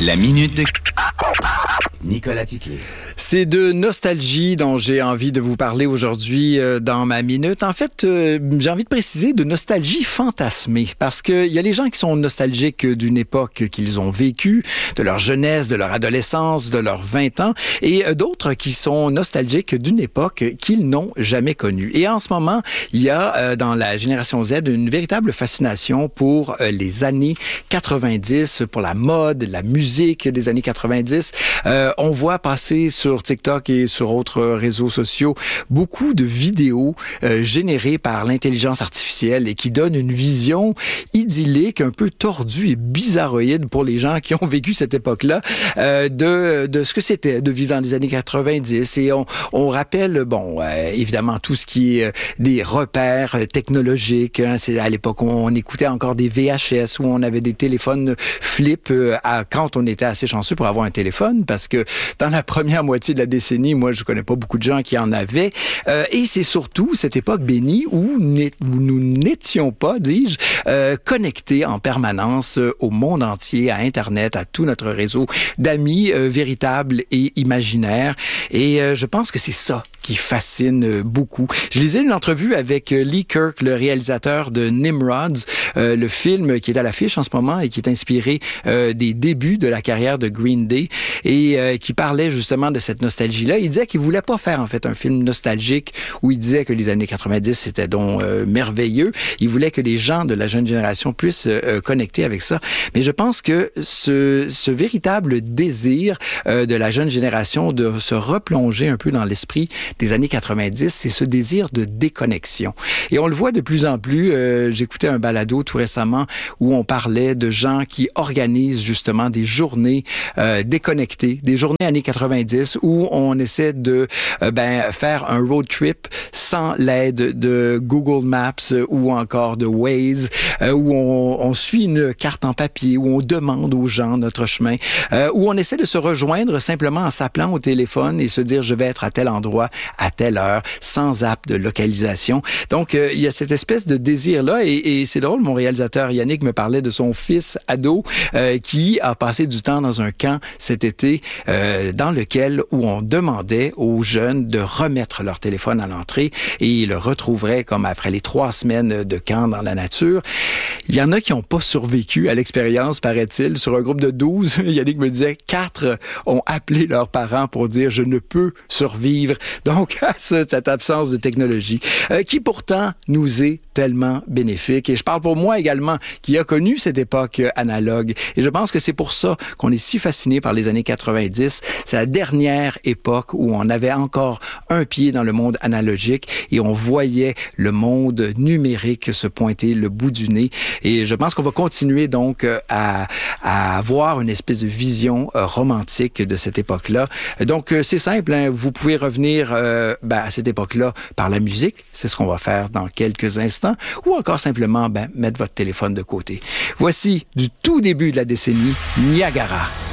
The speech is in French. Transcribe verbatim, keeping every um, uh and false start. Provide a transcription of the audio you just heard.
La minute de Nicolas Titley. C'est de nostalgie dont j'ai envie de vous parler aujourd'hui euh, dans ma minute. En fait, euh, j'ai envie de préciser de nostalgie fantasmée, parce que il y a les gens qui sont nostalgiques d'une époque qu'ils ont vécue, de leur jeunesse, de leur adolescence, de leurs vingt ans, et euh, d'autres qui sont nostalgiques d'une époque qu'ils n'ont jamais connue. Et en ce moment, il y a euh, dans la génération Z une véritable fascination pour euh, les années quatre-vingt-dix, pour la mode, la musique des années quatre-vingt-dix. Euh, on voit passer sur TikTok et sur autres réseaux sociaux beaucoup de vidéos euh, générées par l'intelligence artificielle et qui donnent une vision idyllique, un peu tordue et bizarroïde pour les gens qui ont vécu cette époque-là, euh, de, de ce que c'était de vivre dans les années quatre-vingt-dix. Et on, on rappelle, bon, euh, évidemment, tout ce qui est euh, des repères technologiques. Hein, c'est à l'époque où on écoutait encore des V H S, où on avait des téléphones flip euh, à, quand on était assez chanceux pour avoir un téléphone, parce que dans la première moitié de la décennie, moi, je connais pas beaucoup de gens qui en avaient. Euh, et c'est surtout cette époque bénie où, où nous n'étions pas, dis-je, euh, connectés en permanence au monde entier, à Internet, à tout notre réseau d'amis euh, véritables et imaginaires. Et euh, je pense que c'est ça qui fascine beaucoup. Je lisais une entrevue avec Lee Kirk, le réalisateur de Nimrods, euh, le film qui est à l'affiche en ce moment et qui est inspiré euh, des débuts de la carrière de Green Day et euh, qui parlait justement de cette nostalgie-là. Il disait qu'il voulait pas faire en fait un film nostalgique où il disait que les années quatre-vingt-dix c'était donc euh, merveilleux. Il voulait que les gens de la jeune génération puissent euh, connecter avec ça. Mais je pense que ce, ce véritable désir euh, de la jeune génération de se replonger un peu dans l'esprit des années quatre-vingt-dix, c'est ce désir de déconnexion. Et on le voit de plus en plus. Euh, j'écoutais un balado tout récemment où on parlait de gens qui organisent justement des journées euh, déconnectées, des journées années quatre-vingt-dix où on essaie de euh, ben faire un road trip sans l'aide de Google Maps ou encore de Waze, euh, où on, on suit une carte en papier, où on demande aux gens notre chemin, euh, où on essaie de se rejoindre simplement en s'appelant au téléphone et se dire je vais être à tel endroit à telle heure, sans app de localisation. Donc, euh, il y a cette espèce de désir-là, et, et c'est drôle, mon réalisateur Yannick me parlait de son fils ado euh, qui a passé du temps dans un camp cet été, euh, dans lequel où on demandait aux jeunes de remettre leur téléphone à l'entrée, et ils le retrouveraient comme après les trois semaines de camp dans la nature. Il y en a qui n'ont pas survécu à l'expérience, paraît-il. Sur un groupe de douze, Yannick me disait, quatre ont appelé leurs parents pour dire « je ne peux survivre ». Donc, à cette absence de technologie, euh, qui pourtant nous est tellement bénéfique. Et je parle pour moi également, qui a connu cette époque euh, analogue. Et je pense que c'est pour ça qu'on est si fasciné par les années quatre-vingt-dix. C'est la dernière époque où on avait encore un pied dans le monde analogique et on voyait le monde numérique se pointer le bout du nez. Et je pense qu'on va continuer donc euh, à, à avoir une espèce de vision euh, romantique de cette époque-là. Donc, euh, c'est simple, hein, vous pouvez revenir Euh, ben, à cette époque-là par la musique, c'est ce qu'on va faire dans quelques instants, ou encore simplement ben, mettre votre téléphone de côté. Voici du tout début de la décennie Niagara.